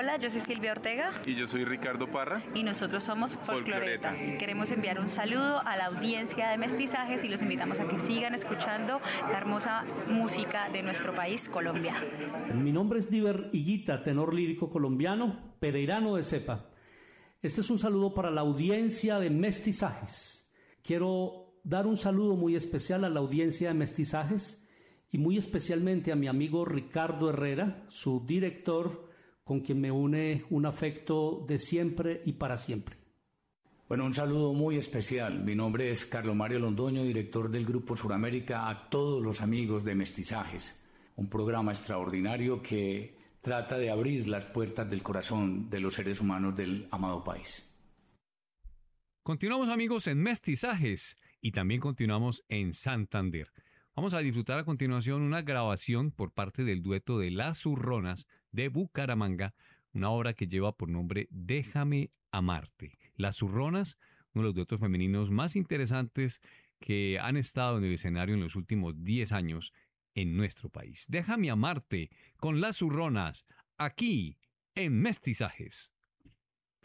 Hola, yo soy Silvia Ortega. Y yo soy Ricardo Parra. Y nosotros somos Folcloreta. Queremos enviar un saludo a la audiencia de Mestizajes y los invitamos a que sigan escuchando la hermosa música de nuestro país, Colombia. Mi nombre es Diver Higuita, tenor lírico colombiano, pereirano de cepa. Este es un saludo para la audiencia de Mestizajes. Quiero dar un saludo muy especial a la audiencia de Mestizajes y muy especialmente a mi amigo Ricardo Herrera, su director, con quien me une un afecto de siempre y para siempre. Bueno, un saludo muy especial. Mi nombre es Carlos Mario Londoño, director del Grupo Suramérica, a todos los amigos de Mestizajes, un programa extraordinario que trata de abrir las puertas del corazón de los seres humanos del amado país. Continuamos, amigos, en Mestizajes y también continuamos en Santander. Vamos a disfrutar a continuación una grabación por parte del dueto de Las Zurronas de Bucaramanga, una obra que lleva por nombre Déjame Amarte. Las Zurronas, uno de los duetos femeninos más interesantes que han estado en el escenario en los últimos 10 años en nuestro país. Déjame Amarte con Las Zurronas, aquí en Mestizajes.